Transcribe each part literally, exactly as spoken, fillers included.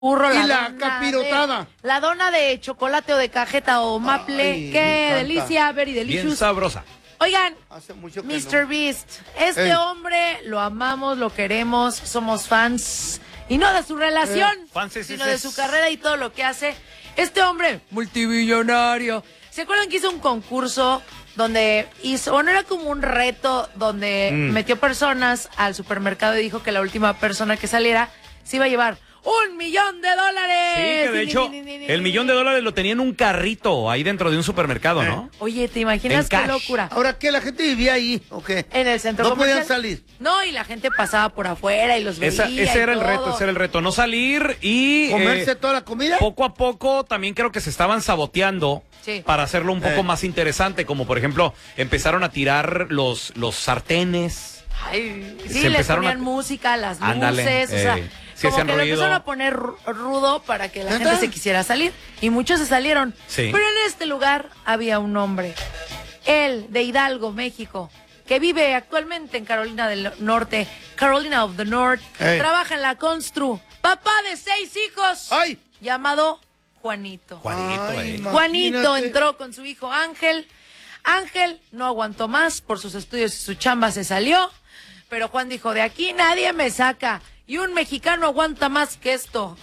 burro, y la, la dona capirotada. de, la dona de chocolate o de cajeta o maple. Ay, Qué me delicia, very delicious. Bien sabrosa. Oigan, Hace mucho que mister no. Beast, este Ey. hombre lo amamos, lo queremos, somos fans. Y no de su relación, Eh, fans es- sino es- de su carrera y todo lo que hace. Este hombre, multimillonario. ¿Se acuerdan que hizo un concurso donde hizo, bueno, era como un reto donde Mm. metió personas al supermercado y dijo que la última persona que saliera se iba a llevar un millón de dólares? Sí, que de Ni, hecho, ni, ni, ni, el ni, millón ni. de dólares lo tenía en un carrito ahí dentro de un supermercado, ¿no? Oye, ¿te imaginas En qué cash. locura? Ahora, ¿qué? ¿La gente vivía ahí o qué? En el centro No podían comercial. salir. No, y la gente pasaba por afuera y los veía. Esa- ese y era el todo. reto, ese era el reto. No salir y ¿Comerse eh, toda la comida? poco a poco también creo que se estaban saboteando Sí. para hacerlo un poco Eh. más interesante, como por ejemplo empezaron a tirar los, los sartenes. Ay, Se sí, les empezaron ponían a- música, las luces, Ándale, o sea, eh, sí como hacían que lo ruido. empezaron a poner ru- rudo para que la ¿Neta? gente se quisiera salir. Y muchos se salieron. Sí. Pero en este lugar había un hombre, él, de Hidalgo, México, que vive actualmente en Carolina del Norte, Carolina of the North, Ey. trabaja en la Constru, papá de seis hijos, ¡Ay! llamado Juanito. Juanito, Ay, eh. ma- Juanito Imagínate. entró con su hijo Ángel. Ángel no aguantó más por sus estudios y su chamba se salió. Pero Juan dijo, de aquí nadie me saca. Y un mexicano aguanta más que esto.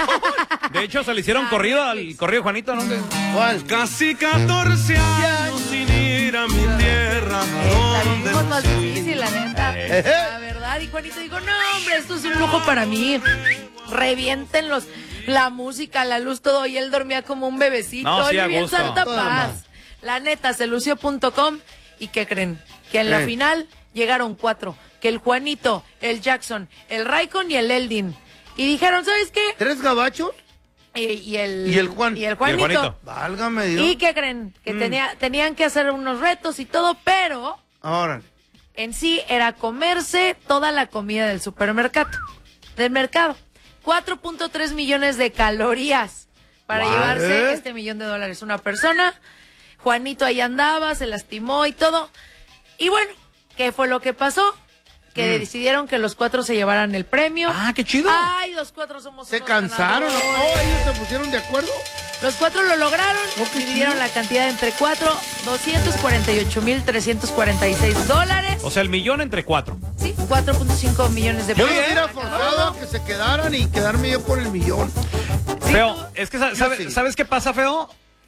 De hecho, se le hicieron Ah, corrido al Netflix. corrido de Juanito, ¿no? ¿Cuál? Casi catorce años sin ir a mi tierra. La donde vivimos más difícil, la neta. Eh. La verdad. Y Juanito dijo, no, hombre, esto es un lujo para mí. Revienten los, la música, la luz, todo. Y él dormía como un bebecito. No, sí, Él a vivía en gusto. Santa Toda Paz. madre. La neta, celució punto com. ¿Y qué creen? Que en la Eh. final llegaron cuatro. Que el Juanito, el Jackson, el Raikon y el Eldin. Y dijeron, ¿sabes qué? ¿Tres gabachos? Y, y el, Y el Juan. Y el Y el Juanito. Juanito. Válgame Dios. ¿Y qué creen? Que Mm. tenía, tenían que hacer unos retos y todo, pero Ahora. en sí era comerse toda la comida del supermercado, del mercado. cuatro punto tres millones de calorías para Guau. llevarse ¿Eh? este millón de dólares una persona. Juanito ahí andaba, se lastimó y todo. Y bueno, ¿qué fue lo que pasó? Que decidieron que los cuatro se llevaran el premio. Ah, qué chido. Ay, los cuatro somos ¿Se unos cansaron? ganadores. ¿No? ¿Ellos se pusieron de acuerdo? Los cuatro lo lograron, Oh, qué dividieron chido. la cantidad entre cuatro, doscientos cuarenta y ocho mil trescientos cuarenta y seis dólares. O sea, el millón entre cuatro. Sí, cuatro punto cinco millones de Yo pesos. los hubiera forzado a que se quedaran y quedarme yo por el millón. Feo, es que sa- sabe- sí. ¿sabes qué pasa, Feo?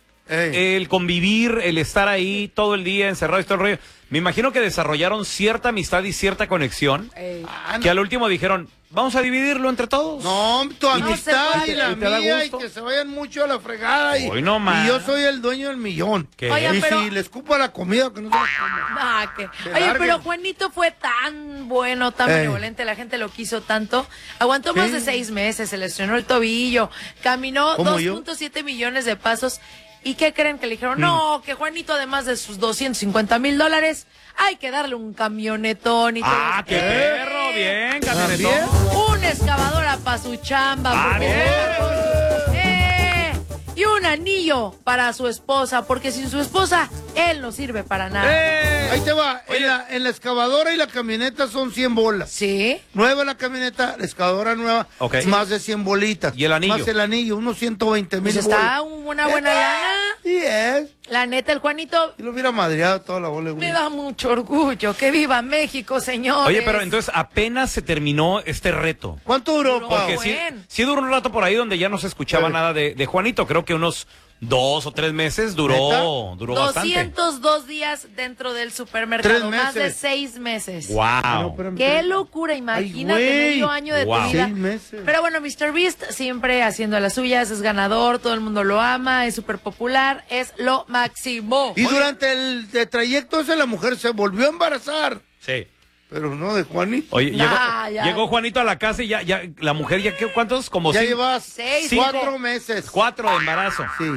Ey. El convivir, el estar ahí todo el día encerrado y todo el rollo. Me imagino que desarrollaron cierta amistad y cierta conexión. Ey. Ah, Que al último dijeron, vamos a dividirlo entre todos. No, tu amistad se y la puede. ¿Y te da mía y gusto? que se vayan mucho a la fregada y, Hoy no más. y yo soy el dueño del millón. ¿Qué? Oigan, Y pero- si le escupo a la comida, que no se la coma. Ah, que- Se Oye, larguen. pero Juanito fue tan bueno, tan Ey. benevolente, la gente lo quiso tanto. Aguantó más Sí. de seis meses, se lesionó el tobillo, caminó ¿Como dos yo? punto siete millones de pasos. ¿Y qué creen? Que le dijeron, no, que Juanito, además de sus doscientos cincuenta mil dólares, hay que darle un camionetón y todo. Ah, qué Eh, perro, bien, camionetón. ¿También? Una excavadora para su chamba, Ah, por bien. favor. Eh, y un anillo para su esposa, porque sin su esposa, él no sirve para nada. ¡Eh! Ahí te va. Oye. En la, en la excavadora y la camioneta son cien bolas. ¿Sí? Nueva la camioneta, la excavadora nueva, Ok. más de cien bolitas. ¿Y el anillo? Más el anillo, unos ciento veinte mil Pues bolas. está una buena lana. Sí es. La neta, el Juanito Yo lo hubiera madreado toda la bola. me da mucho orgullo. Que viva México, señores. Oye, pero entonces apenas se terminó este reto. ¿Cuánto duró, Duró. Pau? Porque sí, Buen. sí duró un rato por ahí donde ya no se escuchaba Sí. nada de, de Juanito. Creo que unos dos o tres meses duró, ¿Neta? duró bastante. doscientos dos días dentro del supermercado. Tres Más de meses. seis meses. Wow. No, espérame, Qué espérame. locura, imagínate, Ay, güey. medio año de Wow. tu vida. Seis meses. Pero bueno, mister Beast siempre haciendo las suyas, es ganador, todo el mundo lo ama, es súper popular, es lo máximo. Y durante el, el trayecto ese la mujer se volvió a embarazar. Sí. Pero no de Juanito. Oye, Nah, llegó, ya. llegó Juanito a la casa y ya, ya la mujer ya, ¿qué, ¿cuántos? Como ya cinco- llevas Seis, cuatro cinco. meses. cuatro de embarazo. Sí.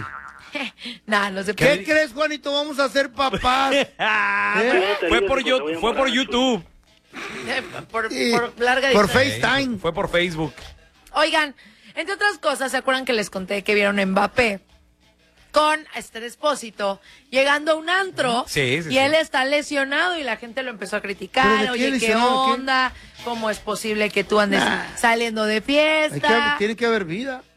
Nah, no se ¿Qué puede. crees, Juanito? Vamos a ser papás. Ah, ¿Eh? fue por, Yo- fue por YouTube. Por, Sí. por larga Por distancia. FaceTime. Fue por Facebook. Oigan, entre otras cosas, ¿se acuerdan que les conté que vieron a Mbappé? con este Expósito llegando a un antro Sí, sí, y sí. él está lesionado y la gente lo empezó a ¿Pero criticar. de qué Oye, ¿qué lesionado, qué? onda? ¿Cómo es posible que tú andes Nah. saliendo de Hay fiesta? que, tiene que haber vida.